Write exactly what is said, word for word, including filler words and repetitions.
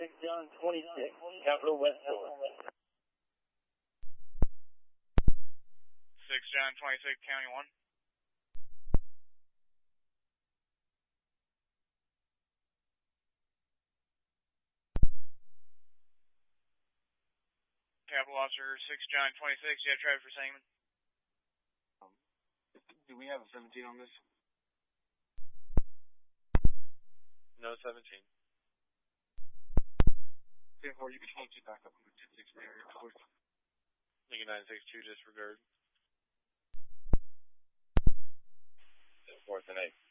six John twenty-six, Capital West Shore. six John twenty-six, County one. Capital Officer six John twenty-six, you have traffic for Sangamon? Um, do we have a seventeen on this? No seventeen. ten four, you can change it back up on the ten six area, of course. Lincoln nine six two, disregard. Fourth and eight.